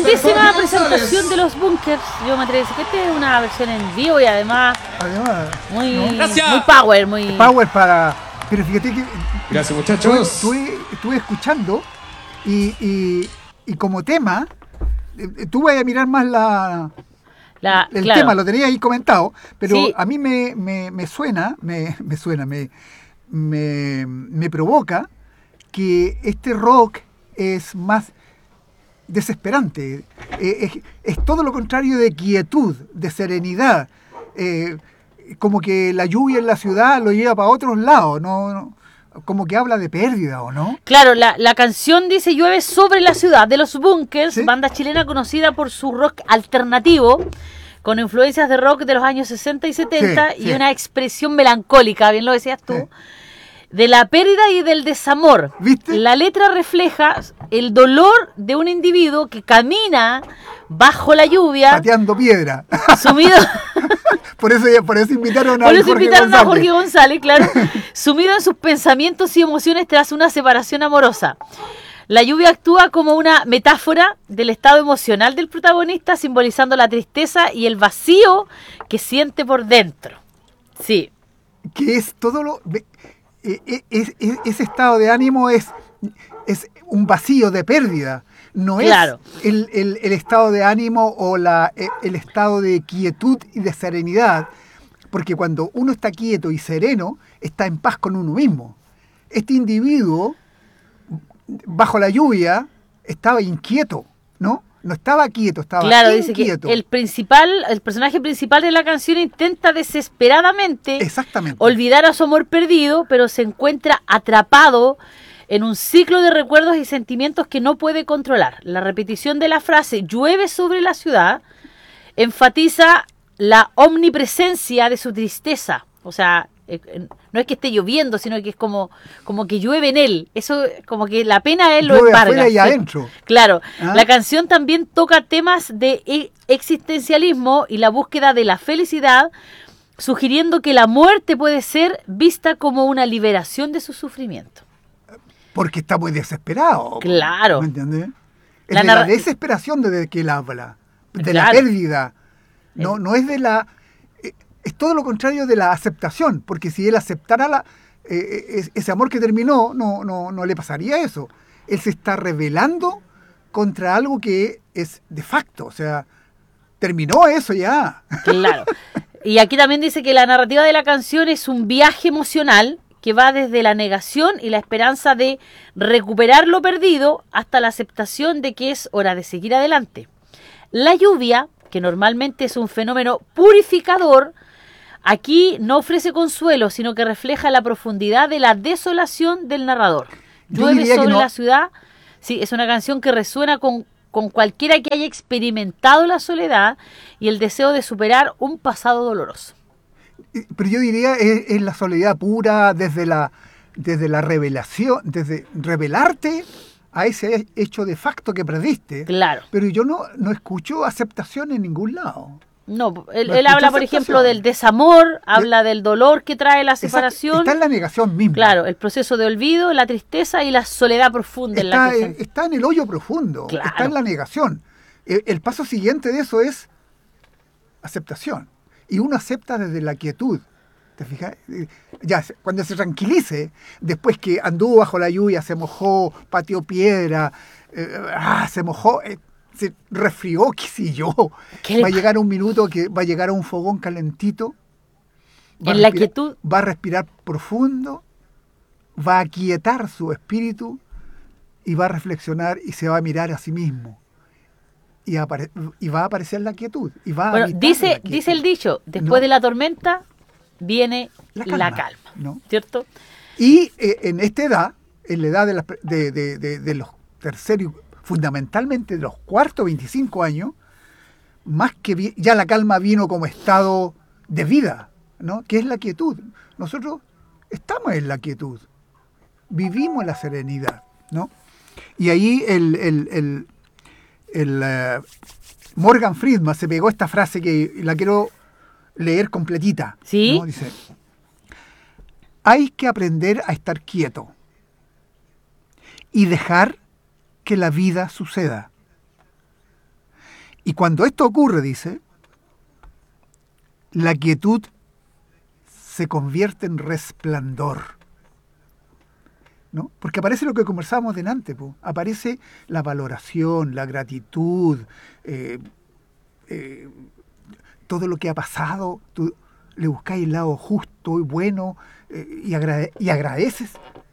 Tristísima presentación de los Bunkers. Yo me atrevo a decir que esta es una versión en vivo y además muy, ¿no? muy power, muy power para. Pero fíjate que. Gracias, muchachos. Estuve escuchando y como tema, tú vas a mirar más el claro. tema, lo tenía ahí comentado, pero Sí. a mí me provoca que este rock es más desesperante, es todo lo contrario de quietud, de serenidad, como que la lluvia en la ciudad lo lleva para otros lados, no, como que habla de pérdida, ¿o no? Claro, la canción dice Llueve sobre la ciudad de los Bunkers, ¿Sí? banda chilena conocida por su rock alternativo, con influencias de rock de los años 60 y 70 Sí, y sí. una expresión melancólica, bien lo decías tú, Sí. de la pérdida y del desamor. ¿Viste? La letra refleja el dolor de un individuo que camina bajo la lluvia, Pateando piedra. sumido... Por eso invitaron a Por eso Jorge invitaron a González. Jorge González, claro, sumido en sus pensamientos y emociones tras una separación amorosa. La lluvia actúa como una metáfora del estado emocional del protagonista, simbolizando la tristeza y el vacío que siente por dentro. Sí, Que es todo lo... ese estado de ánimo es un vacío de pérdida. No Claro. es el estado de ánimo o el estado de quietud y de serenidad. Porque cuando uno está quieto y sereno, está en paz con uno mismo. Este individuo, bajo la lluvia, estaba inquieto, ¿no? No estaba quieto, estaba claro, dice que inquieto. el personaje principal de la canción intenta desesperadamente Exactamente. olvidar a su amor perdido, pero se encuentra atrapado en un ciclo de recuerdos y sentimientos que no puede controlar. La repetición de la frase llueve sobre la ciudad enfatiza la omnipresencia de su tristeza. O sea, no es que esté lloviendo, sino que es como que llueve en él. Eso, como que la pena a él lo Llueve embarga. afuera y Sí. adentro. Claro. ¿Ah? La canción también toca temas de existencialismo y la búsqueda de la felicidad, sugiriendo que la muerte puede ser vista como una liberación de su sufrimiento. Porque está muy desesperado. Claro. ¿Me entiendes? Es La de la narra- desesperación de que él habla. De la Claro. pérdida. No es de la... Es todo lo contrario de la aceptación. Porque si él aceptara ese amor que terminó, no le pasaría eso. Él se está rebelando contra algo que es de facto. O sea, terminó eso ya. Claro. Y aquí también dice que la narrativa de la canción es un viaje emocional que va desde la negación y la esperanza de recuperar lo perdido hasta la aceptación de que es hora de seguir adelante. La lluvia, que normalmente es un fenómeno purificador, aquí no ofrece consuelo, sino que refleja la profundidad de la desolación del narrador. Yo Llueve diría que sobre no. la ciudad, sí, es una canción que resuena con cualquiera que haya experimentado la soledad y el deseo de superar un pasado doloroso. Pero yo diría es la soledad pura desde la revelación, desde revelarte a ese hecho de facto que perdiste. Claro. Pero yo no escucho aceptación en ningún lado. No, No él escucha habla, por ejemplo, aceptación. del desamor, habla del dolor que trae la Exacto, separación. está en la negación misma. Claro, el proceso de olvido, la tristeza y la soledad profunda en la que se... Está en el hoyo profundo, Claro. está en la negación. El paso siguiente de eso es aceptación. Y uno acepta desde la quietud. ¿Te fijas? Ya, cuando se tranquilice, después que anduvo bajo la lluvia, se mojó, pateó piedra, se mojó, se resfrió, qué sé yo. ¿Qué Va a le llegar un minuto que va a llegar a un fogón calentito. En la quietud. Va a respirar profundo, va a aquietar su espíritu y va a reflexionar y se va a mirar a sí mismo. Y va a aparecer la quietud. Y va a Bueno, habitar dice la quietud. el dicho, después ¿No? de la tormenta viene La la calma, calma, ¿no? ¿cierto? Y en esta edad, en la edad de los terceros, fundamentalmente de los cuartos 25 años, más que ya la calma vino como estado de vida, ¿no? Que es la quietud. Nosotros estamos en la quietud, vivimos la serenidad, ¿no? Y ahí el Morgan Friedman se pegó esta frase que la quiero leer completita. ¿Sí? ¿No? Dice: hay que aprender a estar quieto y dejar que la vida suceda. Y cuando esto ocurre, dice, la quietud se convierte en resplandor, ¿no? Porque aparece lo que conversábamos delante, po. Aparece la valoración, la gratitud, todo lo que ha pasado, tú le buscáis el lado justo y bueno y agradeces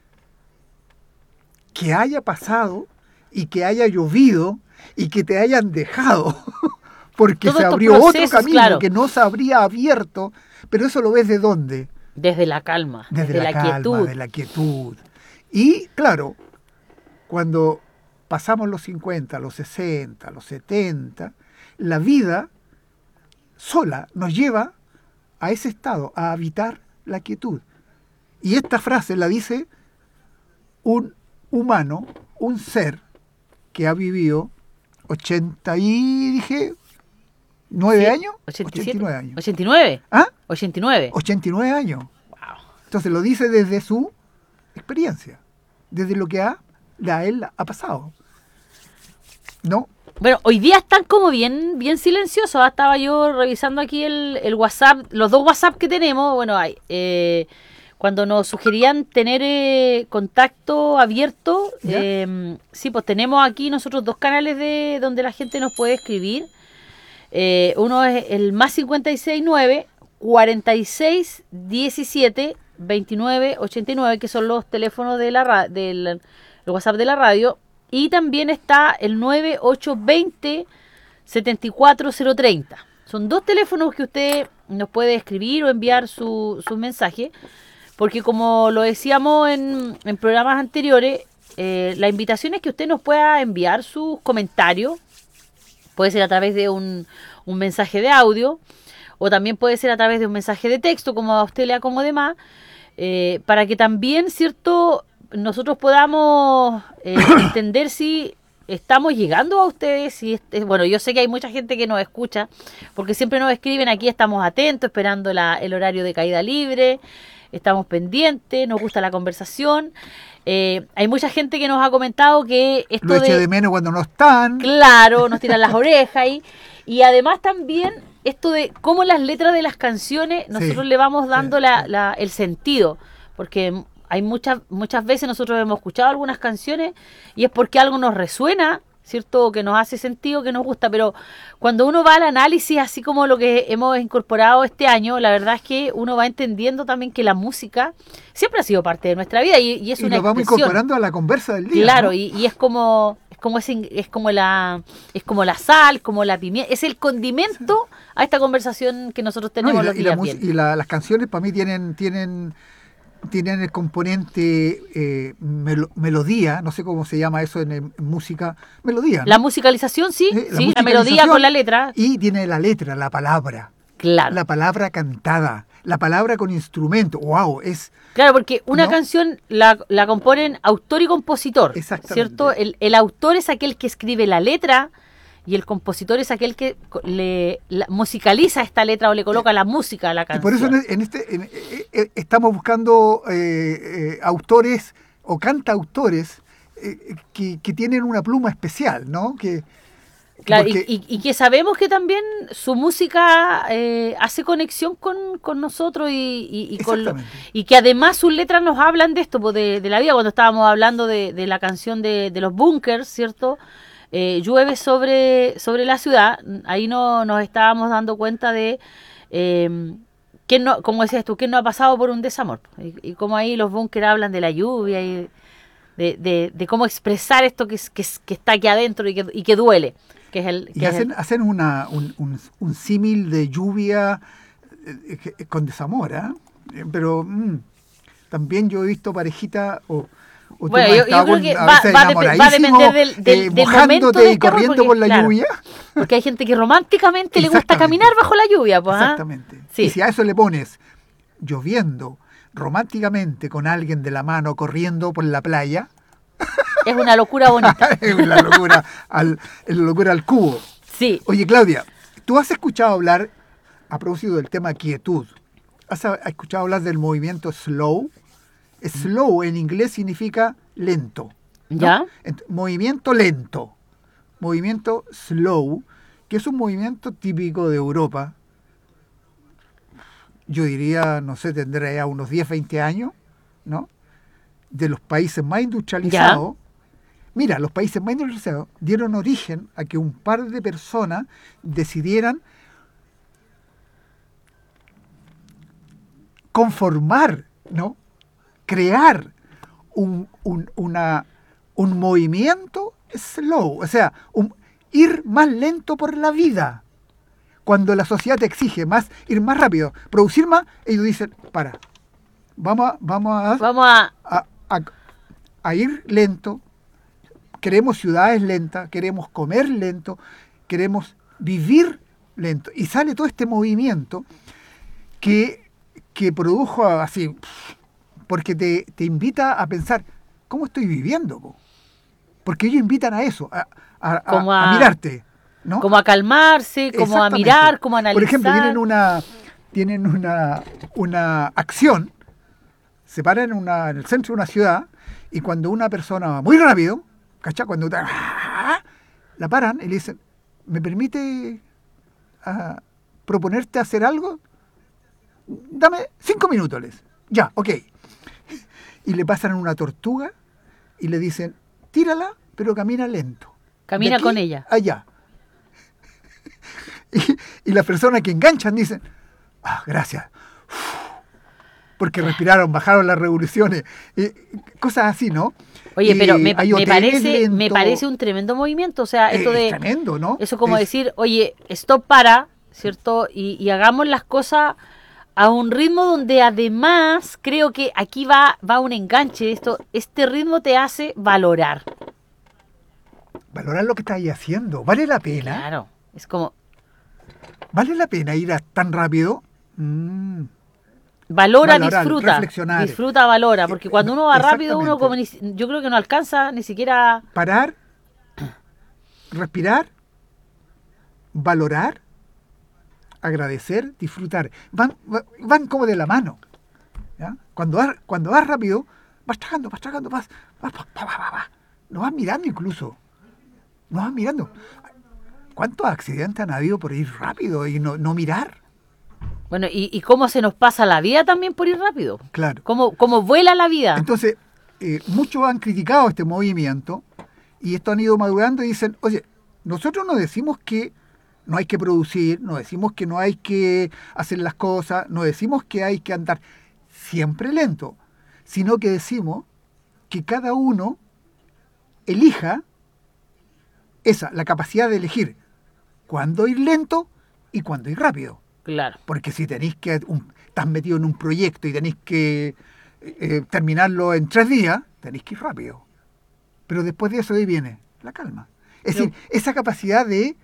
que haya pasado y que haya llovido y que te hayan dejado, porque Todos se estos abrió otro procesos, camino claro, que no se habría abierto, pero eso lo ves ¿de dónde? desde la calma, Desde la calma, quietud. de la quietud. Y claro, cuando pasamos los 50, los 60, los 70, la vida sola nos lleva a ese estado, a habitar la quietud. Y esta frase la dice un humano, un ser que ha vivido 80 y, dije, 9 Sí, años, 87, 89 años. 89. ¿Ah? 89. 89 años. Wow. Entonces lo dice desde su experiencia, desde lo que a él ha pasado. ¿No? Bueno, hoy día están como bien silenciosos. Estaba yo revisando aquí el WhatsApp, los 2 WhatsApp que tenemos. Bueno, hay cuando nos sugerían tener contacto abierto, sí, pues tenemos aquí nosotros 2 canales de donde la gente nos puede escribir. Uno es el más 569 46 17 29 89, que son los teléfonos de del WhatsApp de la radio. Y también está el 9820 74030. Son 2 teléfonos que usted nos puede escribir o enviar su mensaje. Porque como lo decíamos en programas anteriores, la invitación es que usted nos pueda enviar sus comentarios. Puede ser a través de un mensaje de audio, o también puede ser a través de un mensaje de texto, como a usted le acomode más, para que también, ¿cierto?, nosotros podamos entender si estamos llegando a ustedes. Bueno, yo sé que hay mucha gente que nos escucha, porque siempre nos escriben, aquí estamos atentos, esperando el horario de caída libre, estamos pendientes, nos gusta la conversación. Hay mucha gente que nos ha comentado que esto lo echa de menos cuando no están. Claro, nos tiran las orejas y además también esto de cómo las letras de las canciones nosotros le vamos dando el sentido, porque hay muchas veces nosotros hemos escuchado algunas canciones y es porque algo nos resuena, ¿cierto? Que nos hace sentido, que nos gusta, pero cuando uno va al análisis, así como lo que hemos incorporado este año, la verdad es que uno va entendiendo también que la música siempre ha sido parte de nuestra vida y es una lo vamos expresión. incorporando a la conversa del día. Claro, ¿no? y es como la sal, como la pimienta, es el condimento a esta conversación que nosotros tenemos los días bien. Y las canciones para mí tienen el componente melodía, no sé cómo se llama eso en música, melodía, ¿no? La musicalización, sí, la musicalización, melodía con la letra. Y tiene la letra, la palabra. Claro. La palabra cantada, la palabra con instrumento. ¡Wow! Claro, porque una ¿no? canción la componen autor y compositor, ¿cierto? El autor es aquel que escribe la letra y el compositor es aquel que musicaliza esta letra o le coloca la música a la canción. Y por eso estamos buscando autores o cantautores que tienen una pluma especial, ¿no? Claro, y que sabemos que también su música hace conexión con nosotros y que además sus letras nos hablan de esto, pues de la vida. Cuando estábamos hablando de la canción de los Bunkers, ¿cierto? Llueve sobre la ciudad, ahí nos estábamos dando cuenta de como decías tú, quién no ha pasado por un desamor, y cómo ahí los Bunkers hablan de la lluvia y de cómo expresar esto que está aquí adentro y que duele. Hacen un símil de lluvia con desamor, pero también yo he visto parejita bueno, yo creo que va a depender del momento y corriendo por la lluvia. Porque hay gente que románticamente le gusta caminar bajo la lluvia. Pues, exactamente. Sí. Y si a eso le pones lloviendo románticamente con alguien de la mano corriendo por la playa, es una locura bonita. Es una locura al cubo. Sí. Oye, Claudia, ¿tú has escuchado hablar, a propósito del tema quietud, has escuchado hablar del movimiento slow? Slow en inglés significa lento, ¿no? ¿Ya? Movimiento lento, movimiento slow, que es un movimiento típico de Europa. Yo diría, no sé, tendrá ya unos 10, 20 años, ¿no? De los países más industrializados. Mira, los países más industrializados dieron origen a que un par de personas decidieran conformar, ¿no? Crear un movimiento slow, o sea, ir más lento por la vida. Cuando la sociedad te exige más, ir más rápido, producir más, ellos dicen, vamos a ir lento, queremos ciudades lentas, queremos comer lento, queremos vivir lento. Y sale todo este movimiento que produjo así, porque te invita a pensar, ¿cómo estoy viviendo? Porque ellos invitan a eso, a mirarte, ¿no? Como a calmarse, como a mirar, como a analizar. Por ejemplo, tienen una acción, se paran en el centro de una ciudad, y cuando una persona va muy rápido, ¿cachai? Cuando la paran y le dicen, ¿me permite proponerte hacer algo? Dame 5 minutos, les. Ya, ok. Y le pasan una tortuga y le dicen, tírala, pero camina lento. Camina con ella. Allá. Y las personas que enganchan dicen, gracias. Porque respiraron, bajaron las revoluciones. Cosas así, ¿no? Oye, pero me parece un tremendo movimiento. O sea, esto de... tremendo, ¿no? Eso como decir, oye, stop, para, ¿cierto? Y hagamos las cosas a un ritmo donde además creo que aquí va un enganche. Este ritmo te hace valorar. Valorar lo que estás ahí haciendo. ¿Vale la pena? Claro, es como... ¿Vale la pena ir tan rápido? Valorar, reflexionar. Disfruta, valora. Porque cuando uno va rápido, uno como yo creo que no alcanza ni siquiera... Parar, respirar, valorar, agradecer, disfrutar. Van como de la mano. ¿Ya? Cuando vas rápido, vas tragando, vas. No vas mirando incluso. No vas mirando. ¿Cuántos accidentes han habido por ir rápido y no mirar? Bueno, y cómo se nos pasa la vida también por ir rápido. Claro. Cómo vuela la vida. Entonces, muchos han criticado este movimiento y esto han ido madurando y dicen, oye, nosotros no decimos que no hay que producir, no decimos que no hay que hacer las cosas, no decimos que hay que andar siempre lento, sino que decimos que cada uno elija la capacidad de elegir cuándo ir lento y cuándo ir rápido. Claro. Porque si estás metido en un proyecto y tenéis que terminarlo en 3 días, tenéis que ir rápido. Pero después de eso ahí viene la calma. Es decir, esa capacidad de